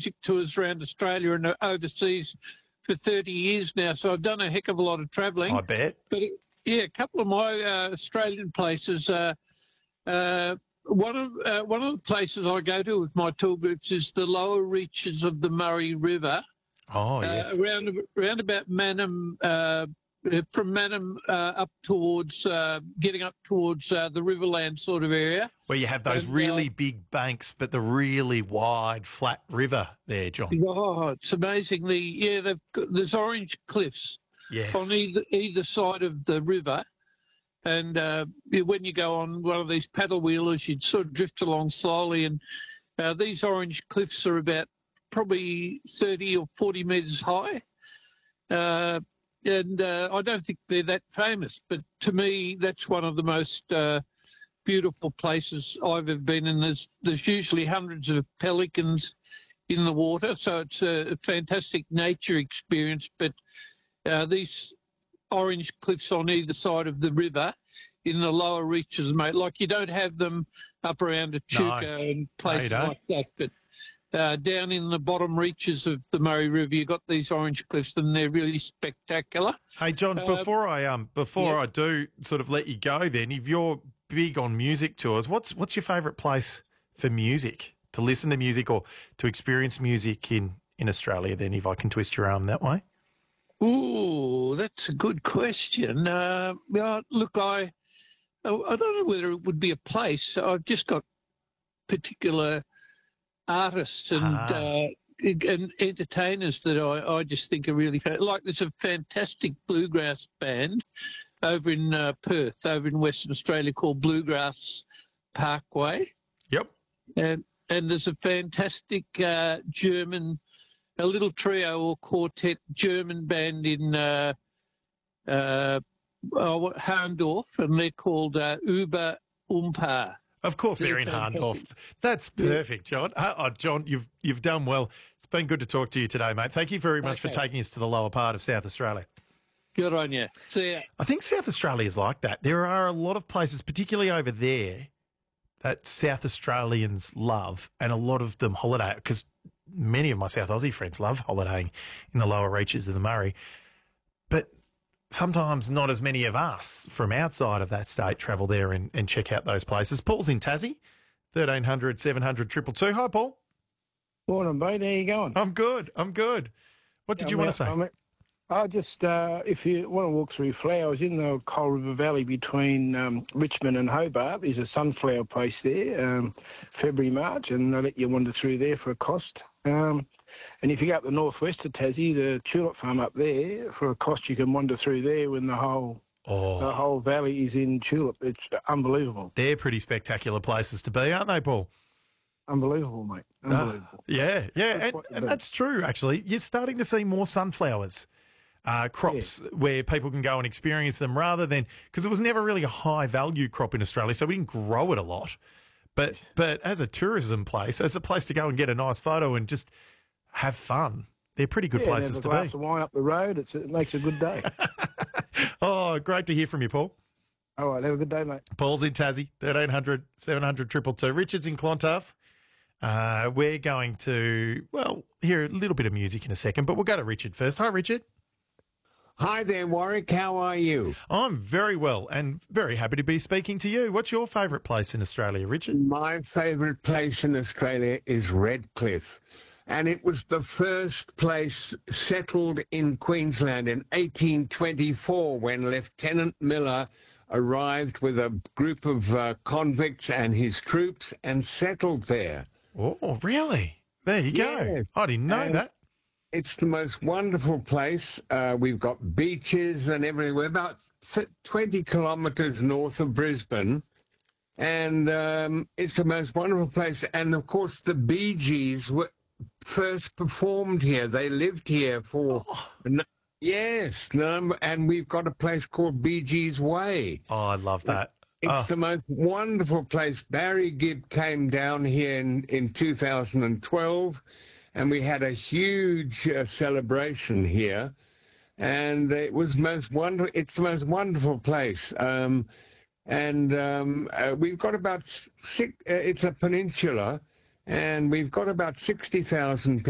music tours around Australia and overseas for 30 years now, so I've done a heck of a lot of travelling. I bet. But, yeah, a couple of my Australian places, one of the places I go to with my tour groups is the lower reaches of the Murray River. Oh, yes. Around about Mannum, from Mannum up towards, getting up towards the Riverland sort of area. Where you have those really big banks, but the really wide, flat river there, John. Oh, it's amazingly, yeah, there's orange cliffs on either side of the river. And when you go on one of these paddle wheelers, you'd sort of drift along slowly. And these orange cliffs are about probably 30 or 40 metres high. And I don't think they're that famous, but to me, that's one of the most beautiful places I've ever been in. There's usually hundreds of pelicans in the water, so it's a fantastic nature experience. But these orange cliffs on either side of the river in the lower reaches, mate, like you don't have them up around Echuca and places like that, but down in the bottom reaches of the Murray River, you've got these orange cliffs, and they're really spectacular. Hey, John, before I do sort of let you go then, if you're big on music tours, what's your favourite place for music, to listen to music or to experience music in Australia then, if I can twist your arm that way? Ooh, that's a good question. Look, I don't know whether it would be a place. I've just got particular artists and entertainers that I just think are really like. There's a fantastic bluegrass band over in Perth, over in Western Australia, called Bluegrass Parkway. Yep. And there's a fantastic German, a little trio or quartet German band in Harndorf, and they're called Uber Umpa. Of course, they're in Harndorf. That's perfect, John. John, you've done well. It's been good to talk to you today, mate. Thank you very much for taking us to the lower part of South Australia. Good on you. See ya. I think South Australia is like that. There are a lot of places, particularly over there, that South Australians love, and a lot of them holiday, because many of my South Aussie friends love holidaying in the lower reaches of the Murray. But sometimes not as many of us from outside of that state travel there and check out those places. Paul's in Tassie, 1300 700 222. Hi, Paul. Morning, mate. How you going? I'm good. What did you want to say? I just, if you want to walk through flowers, in the Coal River Valley between Richmond and Hobart, there's a sunflower place there, February, March, and they let you wander through there for a cost. And if you go up the northwest of Tassie, the tulip farm up there, for a cost you can wander through there when the whole valley is in tulip. It's unbelievable. They're pretty spectacular places to be, aren't they, Paul? Unbelievable, mate. Unbelievable. Yeah. And that's true, actually. You're starting to see more sunflowers. Crops where people can go and experience them, rather than, because it was never really a high value crop in Australia, so we didn't grow it a lot. But as a tourism place, as a place to go and get a nice photo and just have fun, they're pretty good places to be. Have a glass of wine up the road, it makes a good day. Oh, great to hear from you, Paul. All right, have a good day, mate. Paul's in Tassie, 1300 700 222. Richard's in Clontarf. We're going to, hear a little bit of music in a second, but we'll go to Richard first. Hi, Richard. Hi there, Warwick. How are you? I'm very well and very happy to be speaking to you. What's your favourite place in Australia, Richard? My favourite place in Australia is Redcliffe. And it was the first place settled in Queensland in 1824 when Lieutenant Miller arrived with a group of convicts and his troops and settled there. Oh, really? There you go. I didn't know that. It's the most wonderful place. We've got beaches and everything. We're about 20 kilometres north of Brisbane. And it's the most wonderful place. And, of course, the Bee Gees were first performed here. They lived here for... Yes. And we've got a place called Bee Gees Way. Oh, I love that. It's the most wonderful place. Barry Gibb came down here in 2012. And we had a huge celebration here, and it was most wonderful. It's the most wonderful place, and we've got about it's a peninsula, and we've got about 60,000 people.